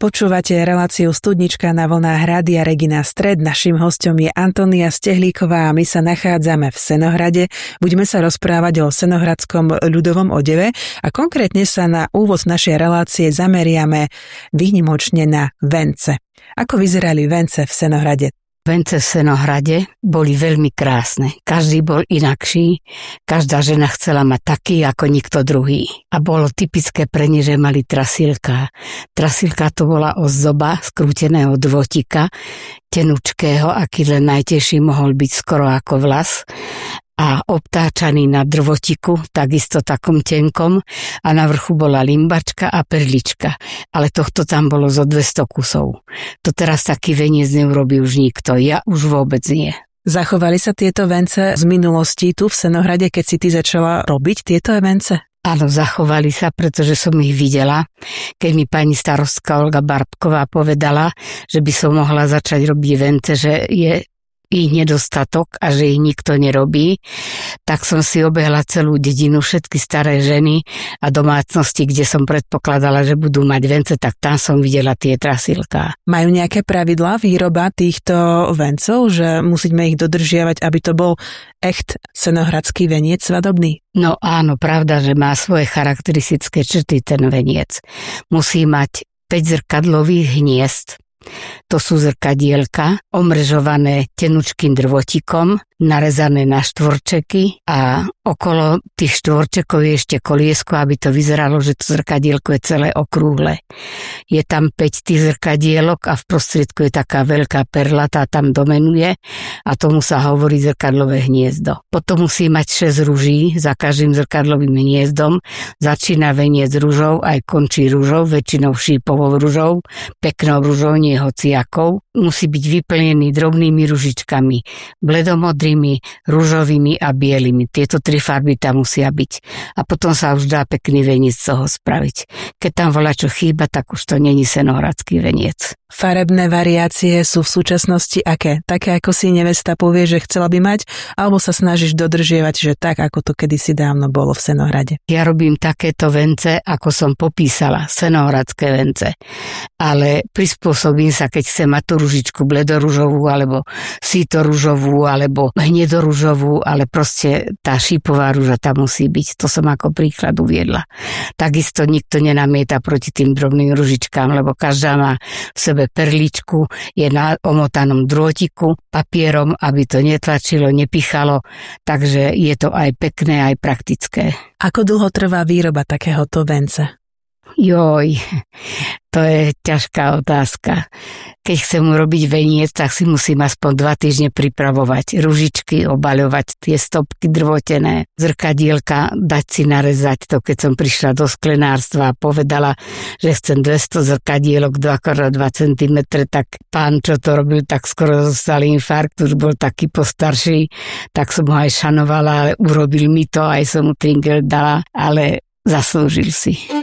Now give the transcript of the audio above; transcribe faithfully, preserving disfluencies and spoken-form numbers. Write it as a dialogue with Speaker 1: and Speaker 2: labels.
Speaker 1: Počúvate reláciu Studnička na vlnách Rádia Regina Stred. Naším hosťom je Antónia Stehlíková a my sa nachádzame v Senohrade. Budeme sa rozprávať o senohradskom ľudovom odeve a konkrétne sa na úvod našej relácie zameriame výnimočne na vence. Ako vyzerali vence v Senohrade?
Speaker 2: Vence v Senohrade boli veľmi krásne. Každý bol inakší, každá žena chcela mať taký ako nikto druhý. A bolo typické pre ne, že mali trasilka. Trasilka to bola ozdoba skrúteného drôtika, tenučkého, aký len najtežší mohol byť skoro ako vlas, a obtáčaný na drvotiku, takisto takom tenkom, a na vrchu bola limbačka a perlička. Ale tohto tam bolo zo dvesto kusov. To teraz taký veniec neurobí už nikto. Ja už vôbec nie.
Speaker 1: Zachovali sa tieto vence z minulosti tu v Senohrade, keď si ty začala robiť tieto vence?
Speaker 2: Áno, zachovali sa, pretože som ich videla. Keď mi pani starostka Olga Barbková povedala, že by som mohla začať robiť vence, že je ich nedostatok a že ich nikto nerobí, tak som si obehla celú dedinu, všetky staré ženy a domácnosti, kde som predpokladala, že budú mať vence, tak tam som videla tie trasilká.
Speaker 1: Majú nejaké pravidlá výroba týchto vencov, že musíme ich dodržiavať, aby to bol echt senohradský veniec svadobný?
Speaker 2: No áno, pravda, že má svoje charakteristické črty ten veniec. Musí mať päť zrkadlových hniezd. To sú zrkadielka, omrežované tenučkým drvotikom, narezané na štvorčeky a okolo tých štvorčekov je ešte koliesko, aby to vyzeralo, že to zrkadielko je celé okrúhle. Je tam päť tých zrkadielok a v prostriedku je taká veľká perla, tá tam domenuje a tomu sa hovorí zrkadlové hniezdo. Potom musí mať šesť ruží za každým zrkadlovým hniezdom. Začína veniec ružou, aj končí ružou, väčšinou šípovou ružou, peknou ružou, nie hociakou. Musí byť vyplnený drobnými ružičkami, bledomodrými, ružovými a bielými. Tieto tri farby tam musia byť. A potom sa už dá pekný veniec z toho spraviť. Keď tam volá čo chýba, tak už to není senohradský veniec.
Speaker 1: Farebné variácie sú v súčasnosti aké? Také, ako si nevesta povie, že chcela by mať, alebo sa snažíš dodržiavať, že tak, ako to kedysi dávno bolo v Senohrade?
Speaker 2: Ja robím takéto vence, ako som popísala, senohradské vence. Ale prispôsobím sa, keď chcem mať tú ružičku bledoružovú, alebo sítoružovú, alebo hnedoružovú, ale proste tá šípová ruža tam musí byť. To som ako príklad uviedla. Takisto nikto nenamieta proti tým drobným ružičkám, lebo každá má v sebe perličku, je na omotanom drôtiku, papierom, aby to netlačilo, nepichalo, takže je to aj pekné, aj praktické.
Speaker 1: Ako dlho trvá výroba takéhoto vence?
Speaker 2: Joj, to je ťažká otázka. Keď chcem urobiť veniec, tak si musím aspoň dva týždne pripravovať ružičky, obaľovať tie stopky drvotené, zrkadielka, dať si narezať to, keď som prišla do sklenárstva a povedala, že chcem dvesto zrkadielok dva krát dva centimetre, tak pán, čo to robil, tak skoro dostal infarkt, už bol taký postarší, tak som ho aj šanovala, ale urobil mi to, aj som mu tringel dala, ale zaslúžil si.